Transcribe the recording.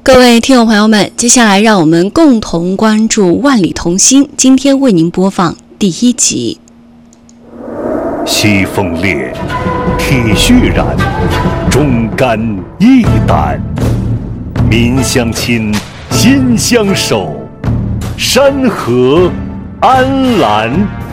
各位听友朋友们，接下来让我们共同关注《万里同心》，今天为您播放第1集。 西风烈，铁血燃，忠肝义胆，民相亲，心相守，山河安澜。